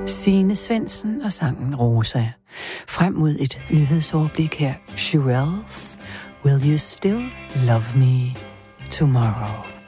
Signe Svendsen og sangen Rosa. Frem mod et nyhedsoverblik her. Shirelles, Will You Still Love Me Tomorrow?